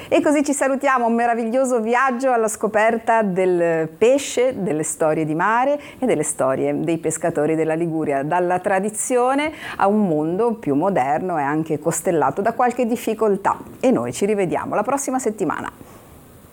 E così ci salutiamo, un meraviglioso viaggio alla scoperta del pesce, delle storie di mare e delle storie dei pescatori della Liguria, dalla tradizione a un mondo più moderno e anche costellato da qualche difficoltà. E noi ci rivediamo la prossima settimana.